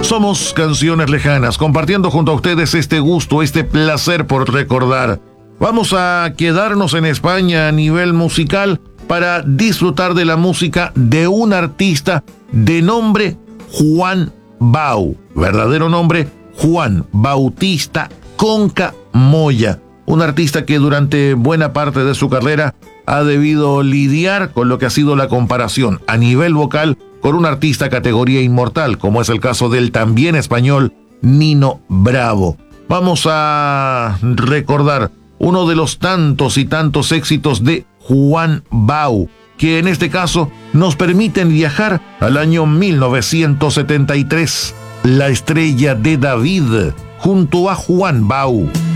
Somos Canciones Lejanas, compartiendo junto a ustedes este gusto, este placer por recordar. Vamos a quedarnos en España a nivel musical para disfrutar de la música de un artista de nombre Juan Bau. Verdadero nombre, Juan Bautista Conca Moya. Un artista que durante buena parte de su carrera ha debido lidiar con lo que ha sido la comparación a nivel vocal con un artista categoría inmortal, como es el caso del también español Nino Bravo. Vamos a recordar uno de los tantos y tantos éxitos de Juan Bau, que en este caso nos permiten viajar al año 1973. La estrella de David, junto a Juan Bau.